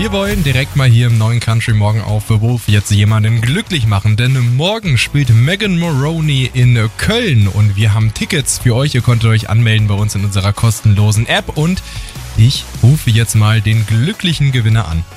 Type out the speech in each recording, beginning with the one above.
Wir wollen direkt mal hier im neuen Country Morgen auf The Wolf jetzt jemanden glücklich machen, denn morgen spielt Megan Moroney in Köln und wir haben Tickets für euch. Ihr konntet euch anmelden bei uns in unserer kostenlosen App und ich rufe jetzt mal den glücklichen Gewinner an.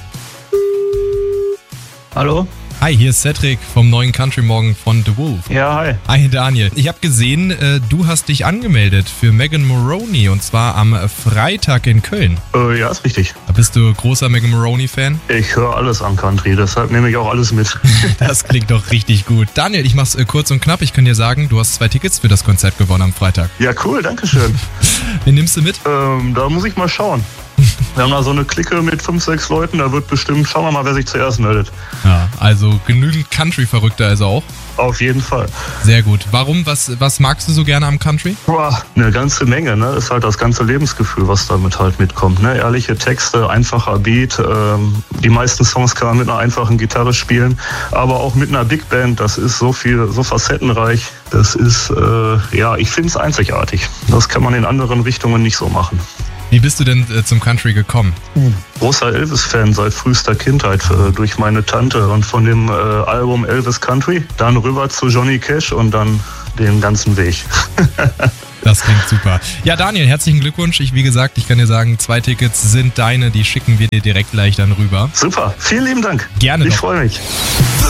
Hallo? Hi, hier ist Cedric vom neuen Country Morgen von The Wolf. Ja, hi. Hi Daniel. Ich habe gesehen, du hast dich angemeldet für Megan Moroney und zwar am Freitag in Köln. Ja, ist richtig. Bist du großer Megan Moroney-Fan? Ich höre alles an Country, deshalb nehme ich auch alles mit. Das klingt doch richtig gut. Daniel, ich mach's kurz und knapp. Ich kann dir sagen, du hast 2 Tickets für das Konzert gewonnen am Freitag. Ja, cool, danke schön. Wen nimmst du mit? Da muss ich mal schauen. Wir haben da so eine Clique mit 5, 6 Leuten, da wird bestimmt, schauen wir mal, wer sich zuerst meldet. Ja, also genügend Country-Verrückter also auch. Auf jeden Fall. Sehr gut. Warum? Was magst du so gerne am Country? Boah, eine ganze Menge, ne? Ist halt das ganze Lebensgefühl, was damit halt mitkommt, ne? Ehrliche Texte, einfacher Beat. Die meisten Songs kann man mit einer einfachen Gitarre spielen, aber auch mit einer Big Band. Das ist so viel, so facettenreich. Das ist, ich finde es einzigartig. Das kann man in anderen Richtungen nicht so machen. Wie bist du denn zum Country gekommen? Großer Elvis-Fan seit frühester Kindheit durch meine Tante und von dem Album Elvis Country, dann rüber zu Johnny Cash und dann den ganzen Weg. Das klingt super. Ja, Daniel, herzlichen Glückwunsch. Wie gesagt, ich kann dir sagen, 2 Tickets sind deine, die schicken wir dir direkt gleich dann rüber. Super, vielen lieben Dank. Gerne. Ich freue mich.